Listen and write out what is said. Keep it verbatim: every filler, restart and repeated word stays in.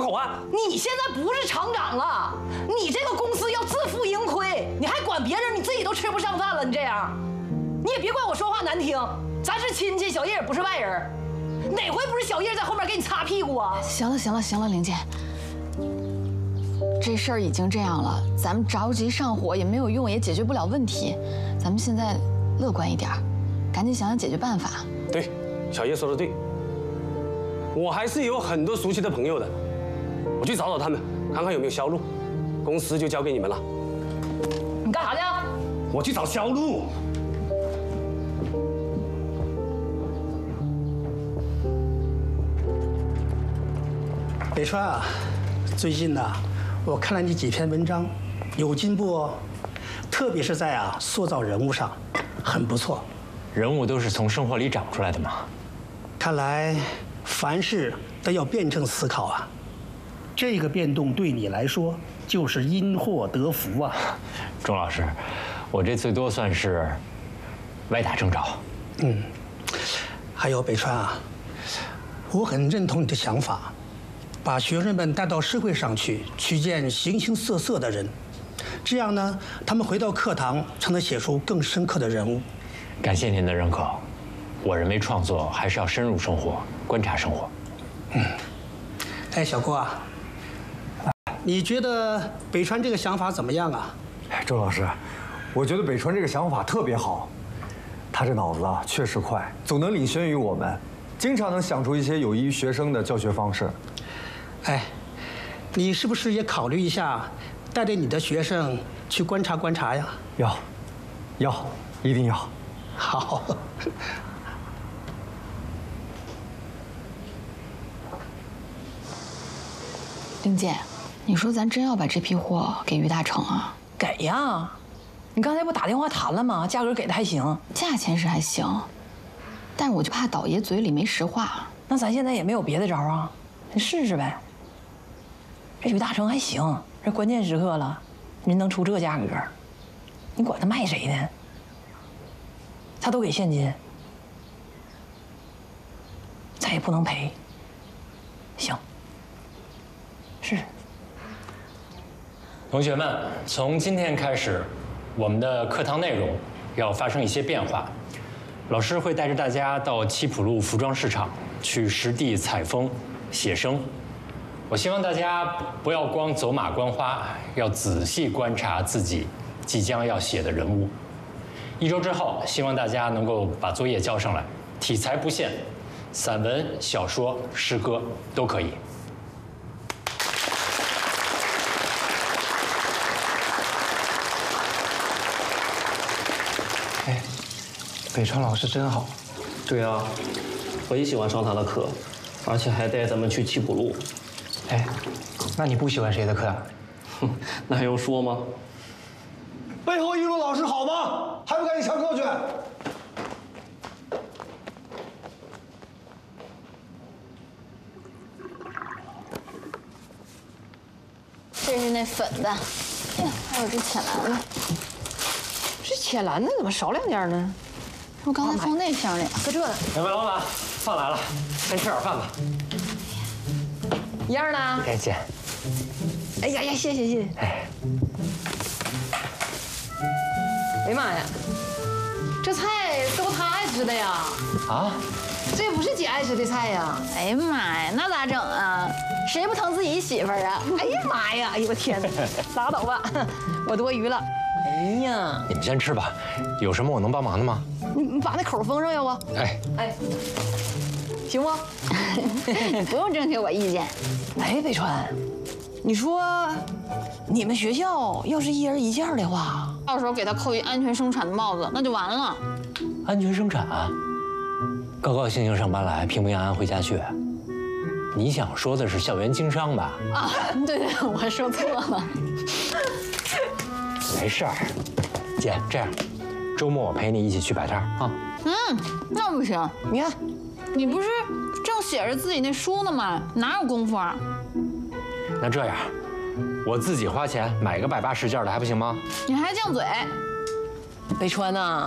说话。 你现在不是厂长了，你这个公司要自负盈亏，你还管别人，你自己都吃不上饭了。你这样，你也别怪我说话难听，咱是亲戚，小叶也不是外人。哪回不是小叶在后面给你擦屁股啊？ 行了行了行了，玲姐，这事儿已经这样了，咱们着急上火也没有用，也解决不了问题。咱们现在乐观一点，赶紧想想解决办法。 对，小叶说的对，我还是有很多熟悉的朋友的，我去找找他们，看看有没有销路。公司就交给你们了。 你干啥去？ 我去找销路。 北川啊，最近呢，我看了你几篇文章，有进步哦，特别是在啊塑造人物上，很不错。 人物都是从生活里长出来的嘛。 看来凡事都要辩证思考啊。这个变动对你来说就是因祸得福啊。 钟老师，我这最多算是歪打正着。 嗯，还有北川啊，我很认同你的想法。把学生们带到社会上去，去见形形色色的人，这样呢，他们回到课堂才能写出更深刻的人物。 感谢您的认可。我认为创作还是要深入生活，观察生活。 嗯，哎，小郭啊，你觉得北川这个想法怎么样啊？ 哎，周老师，我觉得北川这个想法特别好，他这脑子啊确实快，总能领先于我们，经常能想出一些有益于学生的教学方式。 哎，你是不是也考虑一下，带着你的学生去观察观察呀？ 要，要，一定要。 好。 玲姐，你说咱真要把这批货给于大成啊？ 给呀！你刚才不打电话谈了吗？价格给的还行， 价钱是还行，但是我就怕倒爷嘴里没实话。 那咱现在也没有别的招啊，你试试呗。这于大成还行，这关键时刻了，人能出这价格，你管他卖谁呢？他都给现金，咱也不能赔。行，是。 同学们，从今天开始，我们的课堂内容要发生一些变化。老师会带着大家到七浦路服装市场去实地采风、写生。我希望大家不要光走马观花，要仔细观察自己即将要写的人物。一周之后，希望大家能够把作业交上来，题材不限，散文、小说、诗歌都可以。 哎，北川老师真好。 对啊，我也喜欢上他的课，而且还带咱们去七浦路。 哎，那你不喜欢谁的课啊？ 哼，那还用说吗？ 背后一路老师好吗？还不赶紧上课去！ 这是那粉的，哎呀，还有这浅蓝的。 这浅蓝的怎么少两件呢？ 我刚才放那箱里了， 搁这呢。 两位老板，饭来了，先吃点饭吧。 一样的。 哎，姐。 哎呀呀，谢谢谢谢。 哎。 哎呀妈呀，这菜都他爱吃的呀！ 啊？ 这不是姐爱吃的菜呀！ 哎呀妈呀，那咋整啊？谁不疼自己媳妇儿啊？ 哎呀妈呀！哎呦我天哪！拉倒吧，我多余了。哎呀， 你们先吃吧，有什么我能帮忙的吗？ 你你把那口封上要不？ 哎哎，行不？ 不用征求我意见。 哎，北川，你说你们学校要是一人一件的话， 到时候给他扣一安全生产的帽子，那就完了。 安全生产，高高兴兴上班来，平平安安回家去。你想说的是校园经商吧？ 啊，对对，我说错了。 没事儿，姐，这样，周末我陪你一起去摆摊啊。 嗯，那不行。 你看， 你不是正写着自己那书呢吗？哪有功夫啊？ 那这样，我自己花钱买个百八十件的还不行吗？ 你还犟嘴。 北川呐，